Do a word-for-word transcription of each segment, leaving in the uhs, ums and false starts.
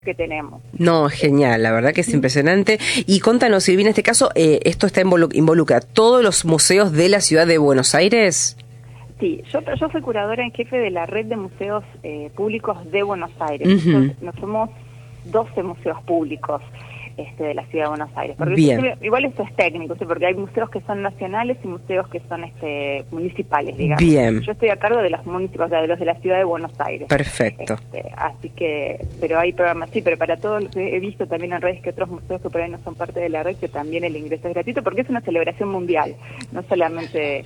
que tenemos. No, genial, la verdad que es impresionante. Y contanos, Silvina, en este caso, eh, ¿esto está involu- involucra todos los museos de la ciudad de Buenos Aires? Sí, yo, yo soy curadora en jefe de la red de museos eh, públicos de Buenos Aires. Uh-huh. Nosotros, nos somos doce museos públicos este, de la ciudad de Buenos Aires. Porque Bien. Esto, igual esto es técnico, ¿sí? Porque hay museos que son nacionales y museos que son este, municipales, digamos. Bien. Yo estoy a cargo de los municipios, o sea, de los de la ciudad de Buenos Aires. Perfecto. Este, así que, pero hay programas, sí, pero para todos los que he visto también en redes que otros museos que por ahí no son parte de la red, que también el ingreso es gratuito, porque es una celebración mundial, no solamente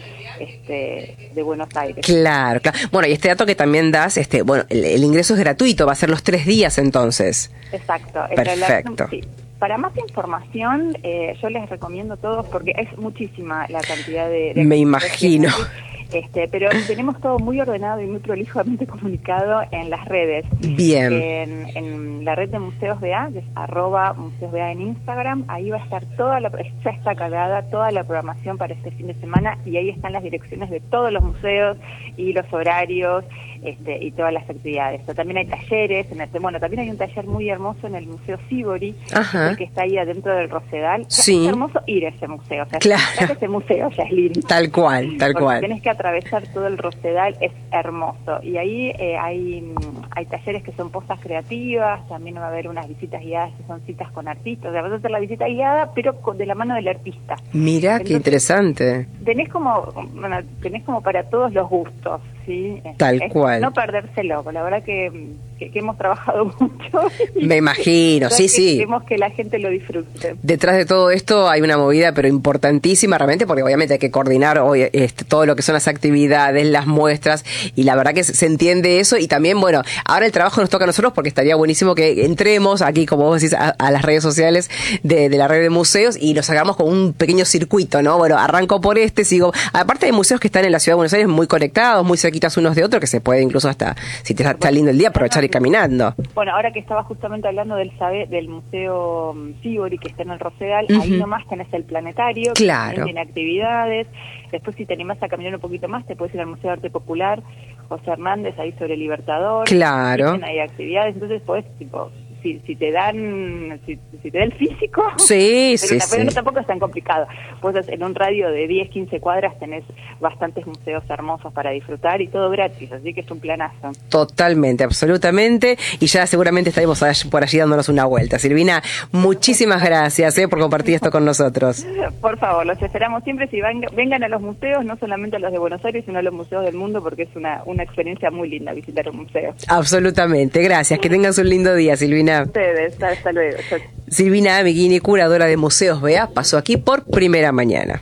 este, de Buenos Aires. Claro, claro. Bueno, y este dato que también das, este, bueno, el, el ingreso es gratuito, va a ser los tres días entonces. Exacto. Perfecto. La, sí. Para más información, eh, yo les recomiendo a todos, porque es muchísima la cantidad de... de Me imagino. Este, pero tenemos todo muy ordenado y muy prolijamente comunicado en las redes. Bien. En, en la red de Museos B A, que es arroba Museos B A en Instagram, ahí va a estar toda la, ya está cargada toda la programación para este fin de semana y ahí están las direcciones de todos los museos y los horarios este, y todas las actividades. Pero también hay talleres, en el, bueno, también hay un taller muy hermoso en el Museo Sívori, que está ahí adentro del Rosedal. Sí. Es hermoso ir a ese museo, o sea, claro. ese museo ya es lindo. Tal cual, tal Porque cual. Tenés que atravesar todo el Rosedal, es hermoso. Y ahí eh, hay, hay talleres que son postas creativas, también va a haber unas visitas guiadas que son citas con artistas. O sea, vas a hacer la visita guiada, pero con, de la mano del artista. Mirá, entonces, qué interesante. Tenés como, bueno, tenés como para todos los gustos, ¿sí? Tal es, cual. No perdérselo, la verdad que, que, que hemos trabajado mucho. Me imagino, sí, que sí. Queremos que la gente lo disfrute. Detrás de todo esto hay una movida, pero importantísima realmente, porque obviamente hay que coordinar hoy este, todo lo que son las actividades, las muestras, y la verdad que se entiende eso. Y también, bueno, ahora el trabajo nos toca a nosotros, porque estaría buenísimo que entremos aquí, como vos decís, a, a las redes sociales de, de la red de museos y nos hagamos con un pequeño circuito, ¿no? Bueno, arranco por este, sigo. Aparte de museos que están en la ciudad de Buenos Aires muy conectados, muy cerquitas unos de otros, que se puede incluso hasta, si te está, está lindo el día, aprovechar y caminando. Bueno, ahora que estaba justamente hablando del saber, del Museo Sívori, que está en el Rosedal, uh-huh. ahí nomás tenés el planetario, claro. que tiene actividades. Después, si te animás a caminar un poquito más, te puedes ir al Museo de Arte Popular José Hernández, ahí sobre Libertador. Claro. Tienen ahí actividades, entonces podés, tipo, si, si te dan, si, si te da el físico, sí, pero, sí, pero sí. no tampoco es tan complicado. Pues en un radio de diez, quince cuadras tenés bastantes museos hermosos para disfrutar y todo gratis, así que es un planazo. Totalmente, absolutamente, y ya seguramente estaremos por allí dándonos una vuelta. Silvina, muchísimas gracias eh, por compartir esto con nosotros. Por favor, los esperamos siempre, si van, vengan a los museos, no solamente a los de Buenos Aires, sino a los museos del mundo, porque es una, una experiencia muy linda visitar un museo. Absolutamente, gracias, que tengas un lindo día, Silvina. Ustedes, hasta luego. Silvina Amiguini, curadora de Museos B A, pasó aquí por Primera Mañana.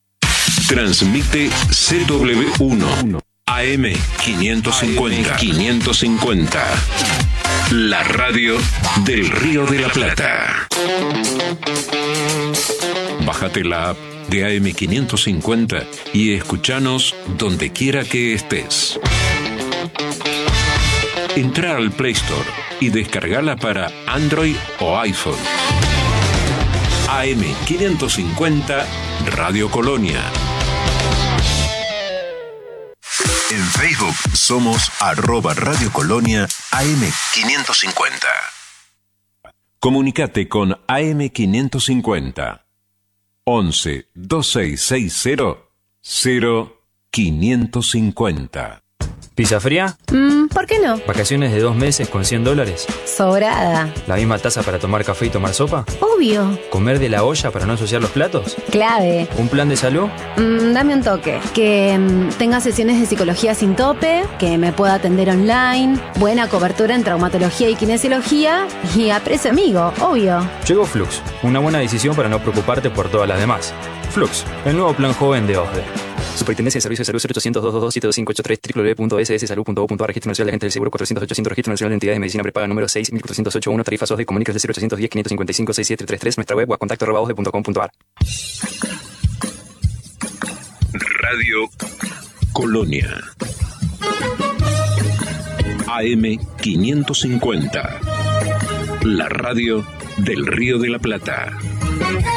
Transmite C W uno, A M quinientos cincuenta, quinientos cincuenta, la radio del Río de la Plata. Bájate la app de A M quinientos cincuenta y escuchanos donde quiera que estés. Entra al Play Store y descargala para Android o iPhone. A M quinientos cincuenta Radio Colonia. En Facebook somos arroba Radio Colonia A M quinientos cincuenta. Comunicate con A M quinientos cincuenta. once, veintiséis sesenta, cero quinientos cincuenta. ¿Pizza fría? Mm, ¿por qué no? ¿Vacaciones de dos meses con cien dólares? Sobrada. ¿La misma taza para tomar café y tomar sopa? Obvio. ¿Comer de la olla para no ensuciar los platos? Clave. ¿Un plan de salud? Mm, dame un toque. Que mm, tenga sesiones de psicología sin tope, que me pueda atender online, buena cobertura en traumatología y kinesiología y a precio amigo, obvio. Llegó Flux, una buena decisión para no preocuparte por todas las demás. Flux, el nuevo plan joven de O S D E. Superintendencia de Servicios de Salud cero ochocientos, doscientos veintidós, siete dos cinco ocho tres, w w w punto s s salud punto gov punto a r, Registro Nacional de Agentes del Seguro cuatrocientos ochocientos, Registro Nacional de Entidades de Medicina Prepaga número seis mil cuatrocientos ochenta y uno, tarifas O S D E, comunicas de cero ochocientos diez, quinientos cincuenta y cinco, sesenta y siete treinta y tres, nuestra web o a contacto arroba o s d e punto com punto a r. Radio Colonia A M quinientos cincuenta, la radio del Río de la Plata.